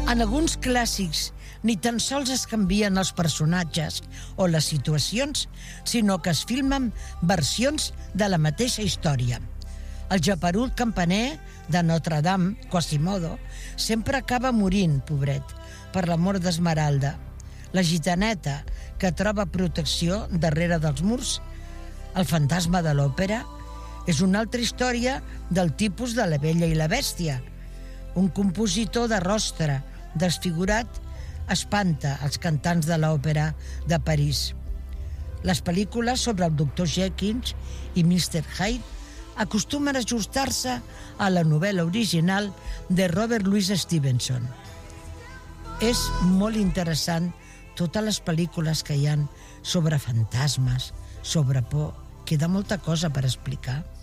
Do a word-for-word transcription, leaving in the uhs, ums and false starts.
En alguns clàssics ni tan sols es canvien els personatges o les situacions, sinó que es filmen versions de la mateixa història. El geperut campaner de Notre Dame, Quasimodo, sempre acaba morint, pobret, per la mort d'Esmeralda. La gitaneta, que troba protecció darrere dels murs. El fantasma de l'òpera és una altra història del tipus de La Bella i la Bèstia. Un compositor de rostre desfigurat espanta els cantants de l'òpera de París. Les pel·lícules sobre el doctor Jekyll i mister Hyde acostumen a ajustar-se a la novel·la original de Robert Louis Stevenson. És molt interessant totes les pel·lícules que hi ha sobre fantasmes, sobre por. Queda molta cosa per explicar.